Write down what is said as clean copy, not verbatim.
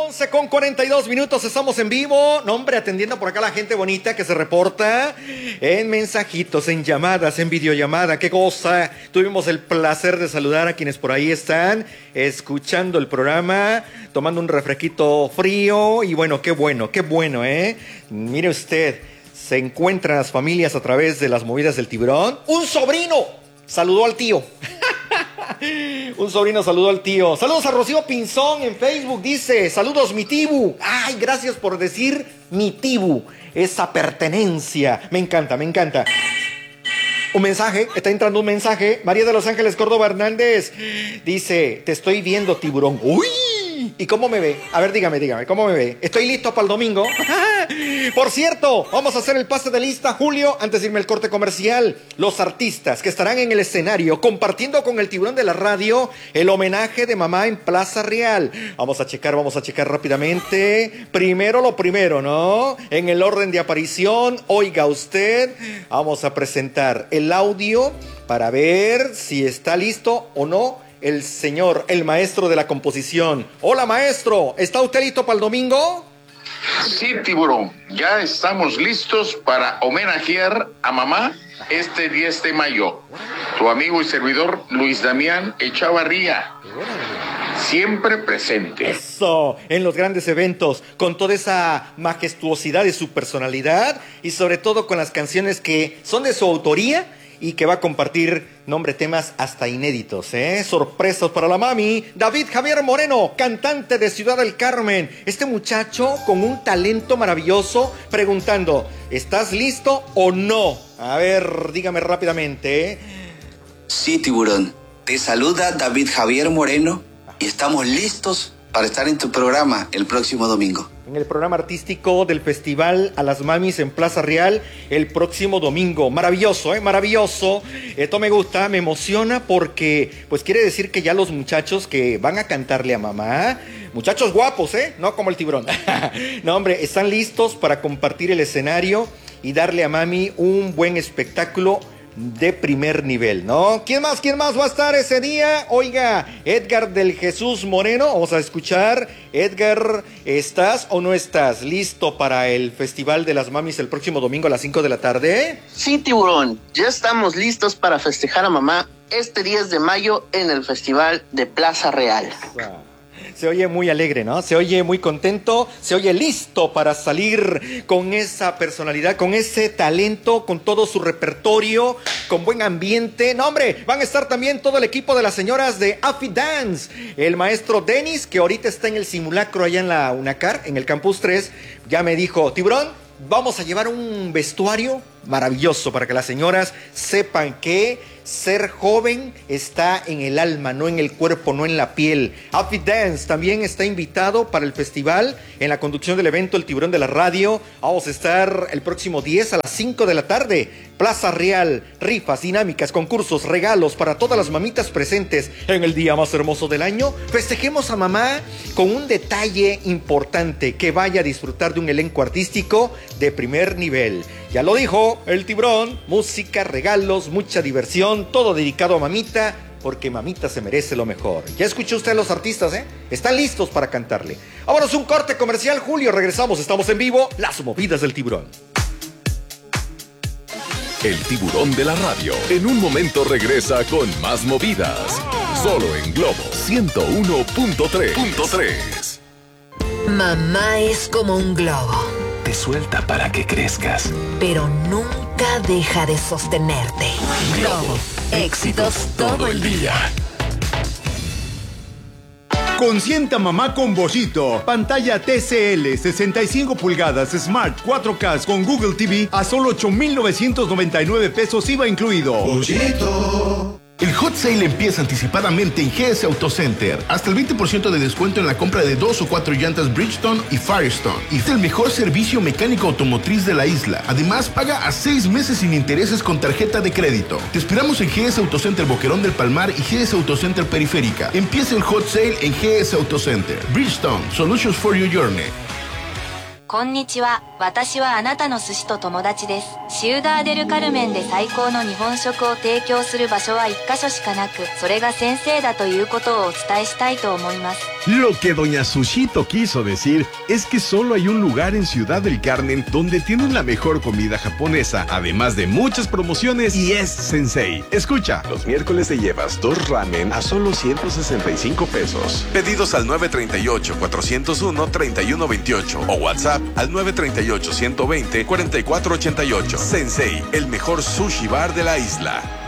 11:42, estamos en vivo. No, hombre, atendiendo por acá a la gente bonita que se reporta en mensajitos, en llamadas, en videollamada. ¡Qué cosa! Tuvimos el placer de saludar a quienes por ahí están escuchando el programa, tomando un refresquito frío. Y bueno, qué bueno, ¿eh? Mire usted, se encuentran las familias a través de las movidas del Tiburón. ¡Un sobrino saludó al tío! Un sobrino saludó al tío. Saludos a Rocío Pinzón en Facebook. Dice, saludos mi tibu. Ay, gracias por decir mi tibu. Esa pertenencia. Me encanta. Un mensaje, está entrando un mensaje. María de Los Ángeles Córdoba Hernández dice, te estoy viendo, tiburón. ¡Uy! ¿Y cómo me ve? A ver, dígame, ¿cómo me ve? ¿Estoy listo para el domingo? Por cierto, vamos a hacer el pase de lista, Julio, antes de irme al corte comercial. Los artistas que estarán en el escenario compartiendo con el Tiburón de la Radio el homenaje de mamá en Plaza Real. Vamos a checar rápidamente. Primero lo primero, ¿no? En el orden de aparición, oiga usted, vamos a presentar el audio para ver si está listo o no el señor, el maestro de la composición. Hola, maestro, ¿está usted listo para el domingo? Sí, Tiburón, ya estamos listos para homenajear a mamá este 10 de mayo. Tu amigo y servidor Luis Damián Echavarría, siempre presente. Eso, en los grandes eventos, con toda esa majestuosidad de su personalidad y sobre todo con las canciones que son de su autoría y que va a compartir, temas hasta inéditos, sorpresas para la mami. David Javier Moreno, cantante de Ciudad del Carmen. Este muchacho con un talento maravilloso, preguntando, ¿estás listo o no? A ver, dígame rápidamente. Sí, Tiburón. Te saluda David Javier Moreno y estamos listos para estar en tu programa el próximo domingo. En el programa artístico del Festival a las Mamis en Plaza Real el próximo domingo. Maravilloso, maravilloso. Esto me gusta, me emociona porque pues quiere decir que ya los muchachos que van a cantarle a mamá, muchachos guapos, no como el Tiburón. No, hombre, están listos para compartir el escenario y darle a mami un buen espectáculo de primer nivel, ¿no? ¿Quién más va a estar ese día? Oiga, Edgar del Jesús Moreno. Vamos a escuchar. Edgar, ¿estás o no estás listo para el Festival de las Mamis el próximo domingo a las 5 de la tarde? Sí, Tiburón, ya estamos listos para festejar a mamá este 10 de mayo en el Festival de Plaza Real. Wow. Se oye muy alegre, ¿no? Se oye muy contento, se oye listo para salir con esa personalidad, con ese talento, con todo su repertorio, con buen ambiente. No, hombre, van a estar también todo el equipo de las señoras de Afi Dance. El maestro Denis, que ahorita está en el simulacro allá en la UNACAR, en el Campus 3, ya me dijo, Tiburón, vamos a llevar un vestuario maravilloso para que las señoras sepan que ser joven está en el alma, no en el cuerpo, no en la piel. Happy Dance también está invitado para el festival en la conducción del evento El Tiburón de la Radio. Vamos a estar el próximo 10 a las 5 de la tarde. Plaza Real, rifas, dinámicas, concursos, regalos para todas las mamitas presentes en el día más hermoso del año. Festejemos a mamá con un detalle importante, que vaya a disfrutar de un elenco artístico de primer nivel. Ya lo dijo el Tiburón, música, regalos, mucha diversión, todo dedicado a mamita, porque mamita se merece lo mejor. Ya escuchó usted a los artistas, Están listos para cantarle. Vámonos un corte comercial, Julio, regresamos, estamos en vivo, las movidas del Tiburón. El Tiburón de la Radio en un momento regresa con más movidas, solo en Globo 101.3. Mamá es como un globo. Te suelta para que crezcas, pero nunca deja de sostenerte. Globo, éxitos todo el día. Consienta mamá con Bollito. Pantalla TCL 65 pulgadas Smart 4K con Google TV a solo 8,999 pesos IVA incluido. Bollito. El Hot Sale empieza anticipadamente en GS Auto Center. Hasta el 20% de descuento en la compra de 2 o 4 llantas Bridgestone y Firestone. Y es el mejor servicio mecánico automotriz de la isla. Además, paga a 6 meses sin intereses con tarjeta de crédito. Te esperamos en GS Auto Center Boquerón del Palmar y GS Auto Center Periférica. Empieza el Hot Sale en GS Auto Center. Bridgestone, Solutions for Your Journey. こんにちは。私はあなたの寿司と友達です。シウダーデルカルメンで最高の日本食を提供する場所は1カ所しかなく、それが先生だということをお伝えしたいと思います。 Lo que doña Sushito quiso decir es que solo hay un lugar en Ciudad del Carmen donde tienen la mejor comida japonesa, además de muchas promociones, y es Sensei. Escucha. Los miércoles te llevas 2 ramen a solo 165 pesos. Pedidos al 938-401-3128 o WhatsApp al 938-120-4488. Sensei, el mejor sushi bar de la isla.